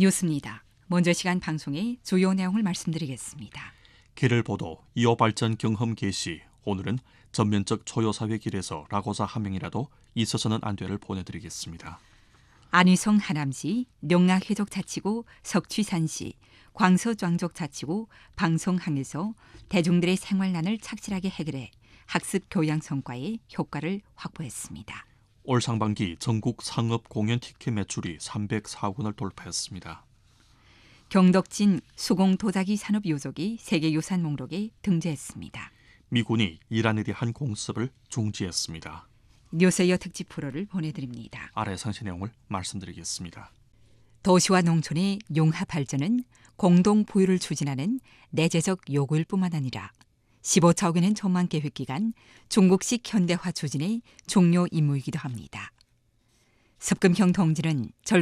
뉴스입니다. 먼저 시간 방송의 주요 내용을 말씀드리겠습니다. 길을 보도 2호 발전 경험 개시. 오늘은 전면적 초요사회 길에서 라고자 한 명이라도 있어서는 안 될을 보내드리겠습니다. 안희성 하남시, 농락회족자치구 석취산시, 광서庄족자치구 방송항에서 대중들의 생활난을 착실하게 해결해 학습 교양 성과에 효과를 확보했습니다. 올 상반기 전국 상업 공연 티켓 매출이 304억 원을 돌파했습니다. 경덕진 수공 도자기 산업 요족이 세계유산 목록에 등재했습니다. 미군이 이란에 대한 공습을 중지했습니다. 뉴스웨어 특집 프로를 보내드립니다. 아래 상세 내용을 말씀드리겠습니다. 도시와 농촌의 융합 발전은 공동 보유를 추진하는 내재적 요구일 뿐만 아니라 15차 원의 전망 계획 기간 중국식 현대화 추진의 중요 임무이기도 합니다. 습금형 동지는